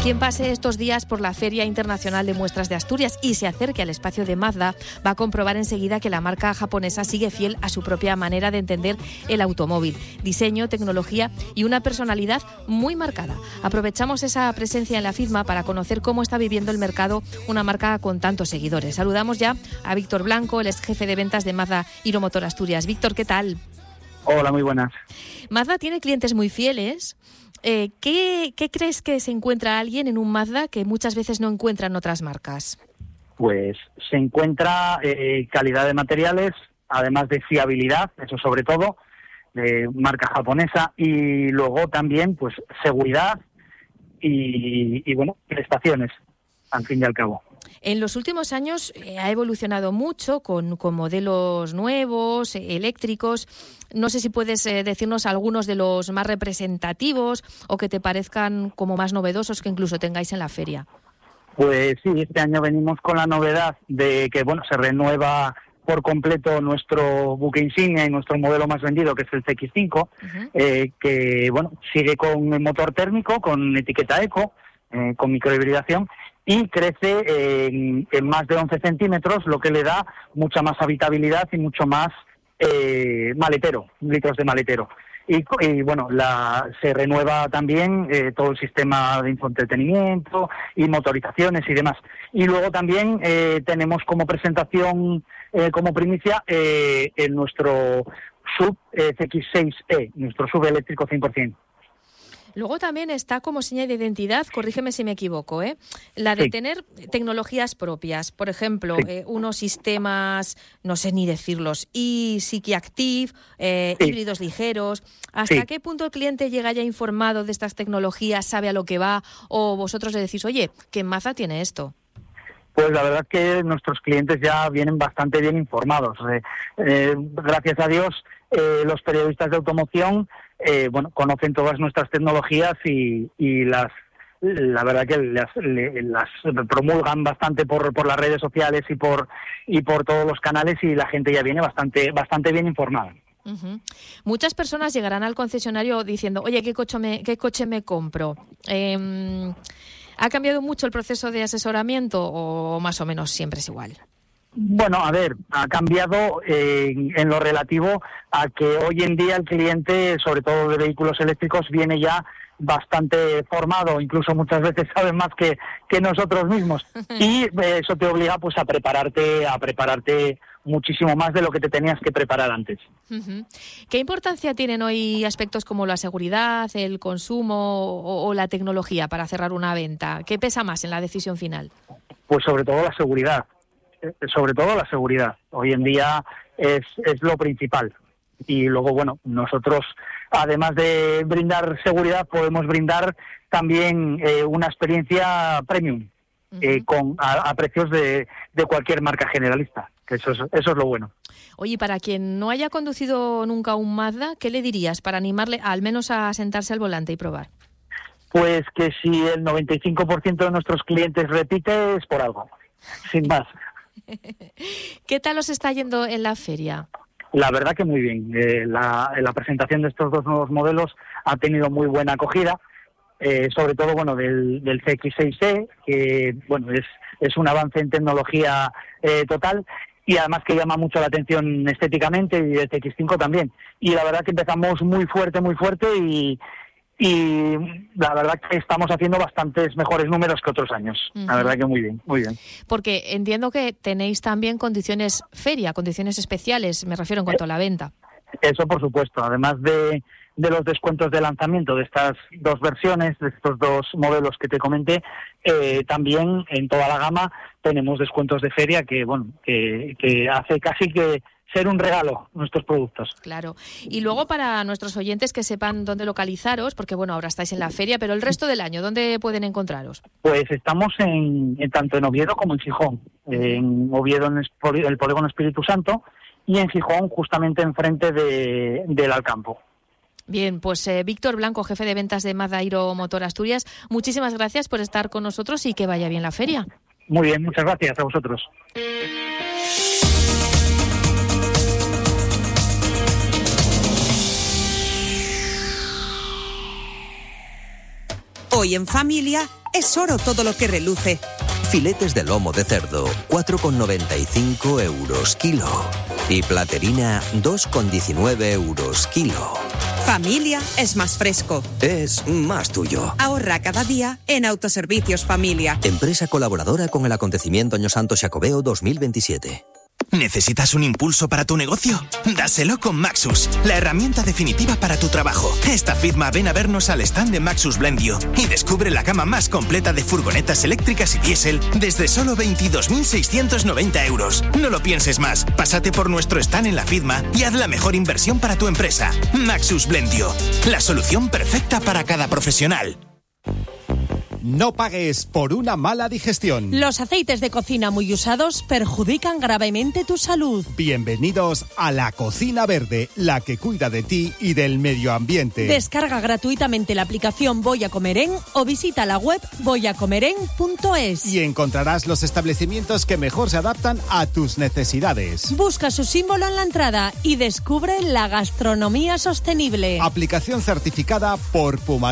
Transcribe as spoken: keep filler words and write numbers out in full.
Quien pase estos días por la Feria Internacional de Muestras de Asturias y se acerque al espacio de Mazda va a comprobar enseguida que la marca japonesa sigue fiel a su propia manera de entender el automóvil. Diseño, tecnología y una personalidad muy marcada. Aprovechamos esa presencia en la FITMA para conocer cómo está viviendo el mercado una marca con tantos seguidores. Saludamos ya a Víctor Blanco, el ex jefe de ventas de Mazda Hiromotor Asturias. Víctor, ¿qué tal? Hola, muy buenas. Mazda tiene clientes muy fieles. Eh, ¿qué, ¿Qué crees que se encuentra alguien en un Mazda que muchas veces no encuentra en otras marcas? Pues se encuentra eh, calidad de materiales, además de fiabilidad, eso sobre todo, de marca japonesa, y luego también pues seguridad y, y bueno, prestaciones, al fin y al cabo. En los últimos años eh, ha evolucionado mucho con, con modelos nuevos, eh, eléctricos. No sé si puedes eh, decirnos algunos de los más representativos o que te parezcan como más novedosos que incluso tengáis en la feria. Pues sí, este año venimos con la novedad de que bueno se renueva por completo nuestro buque insignia y nuestro modelo más vendido, que es el C X cinco, uh-huh. eh, que bueno sigue con motor térmico, con etiqueta eco, eh, con microhibridación, y crece eh, en, en más de once centímetros, lo que le da mucha más habitabilidad y mucho más eh, maletero, litros de maletero. Y, y bueno, la, se renueva también eh, todo el sistema de infoentretenimiento y motorizaciones y demás. Y luego también eh, tenemos como presentación, eh, como primicia, eh, en nuestro sub eh, C X seis E, nuestro sub eléctrico cien por ciento. Luego también está como señal de identidad, corrígeme si me equivoco, ¿eh? la de sí. tener tecnologías propias. Por ejemplo, sí. eh, unos sistemas, no sé ni decirlos, ePsyche Active, eh, sí. híbridos ligeros. ¿Hasta sí. qué punto el cliente llega ya informado de estas tecnologías, sabe a lo que va? O vosotros le decís, oye, que en Mazda tiene esto. Pues la verdad es que nuestros clientes ya vienen bastante bien informados. Eh, eh, gracias a Dios, eh, los periodistas de automoción eh, bueno, conocen todas nuestras tecnologías y, y las, la verdad que las, las promulgan bastante por, por las redes sociales y por y por todos los canales, y la gente ya viene bastante bastante bien informada. Uh-huh. Muchas personas llegarán al concesionario diciendo, oye, ¿qué coche me, qué coche me compro? Eh, ¿Ha cambiado mucho el proceso de asesoramiento o más o menos siempre es igual? Bueno, a ver, ha cambiado eh, en lo relativo a que hoy en día el cliente, sobre todo de vehículos eléctricos, viene ya bastante formado, incluso muchas veces sabe más que, que nosotros mismos. Y eh, eso te obliga pues a prepararte, a prepararte muchísimo más de lo que te tenías que preparar antes. Uh-huh. ¿Qué importancia tienen hoy aspectos como la seguridad, el consumo o, o la tecnología para cerrar una venta? ¿Qué pesa más en la decisión final? Pues sobre todo la seguridad. Sobre todo la seguridad. Hoy en día es, es lo principal. Y luego, bueno, nosotros, además de brindar seguridad, podemos brindar también eh, una experiencia premium, uh-huh. eh, con a, a precios de, de cualquier marca generalista. Que eso es, eso es lo bueno. Oye, para quien no haya conducido nunca un Mazda, ¿qué le dirías para animarle al menos a sentarse al volante y probar? Pues que si el noventa y cinco por ciento de nuestros clientes repite, es por algo. Sin más. ¿Qué tal os está yendo en la feria? La verdad que muy bien. Eh, la, la presentación de estos dos nuevos modelos ha tenido muy buena acogida, eh, sobre todo bueno del, del C X seis E, que bueno es, es un avance en tecnología eh, total, y además que llama mucho la atención estéticamente, y el C X cinco también. Y la verdad que empezamos muy fuerte, muy fuerte, y Y la verdad que estamos haciendo bastantes mejores números que otros años. Uh-huh. La verdad que muy bien, muy bien. Porque entiendo que tenéis también condiciones feria, condiciones especiales, me refiero en cuanto a la venta. Eso por supuesto, además de, de los descuentos de lanzamiento de estas dos versiones, de estos dos modelos que te comenté, eh, también en toda la gama tenemos descuentos de feria que, bueno, que, que hace casi que ser un regalo nuestros productos. Claro. Y luego para nuestros oyentes que sepan dónde localizaros, porque bueno, ahora estáis en la feria, pero el resto del año, ¿dónde pueden encontraros? Pues estamos en, en tanto en Oviedo como en Gijón. En Oviedo en el Polígono Espíritu Santo, y en Gijón justamente enfrente de, del Alcampo. Bien, pues eh, Víctor Blanco, jefe de ventas de Mazda Hiromotor Asturias, muchísimas gracias por estar con nosotros y que vaya bien la feria. Muy bien, muchas gracias a vosotros. Hoy en familia es oro todo lo que reluce. Filetes de lomo de cerdo, cuatro con noventa y cinco euros kilo. Y platerina, dos con diecinueve euros kilo. Familia es más fresco. Es más tuyo. Ahorra cada día en Autoservicios Familia. Empresa colaboradora con el acontecimiento Año Santo Xacobeo dos mil veintisiete. ¿Necesitas un impulso para tu negocio? Dáselo con Maxus, la herramienta definitiva para tu trabajo. Esta firma ven a vernos al stand de Maxus Blendio y descubre la gama más completa de furgonetas eléctricas y diésel desde solo veintidós mil seiscientos noventa euros. No lo pienses más, pásate por nuestro stand en la firma y haz la mejor inversión para tu empresa. Maxus Blendio, la solución perfecta para cada profesional. No pagues por una mala digestión. Los aceites de cocina muy usados perjudican gravemente tu salud. Bienvenidos a la Cocina Verde, la que cuida de ti y del medio ambiente. Descarga gratuitamente la aplicación Voy a Comer En o visita la web voy a comer en punto es. Y encontrarás los establecimientos que mejor se adaptan a tus necesidades. Busca su símbolo en la entrada y descubre la gastronomía sostenible. Aplicación certificada por Puma.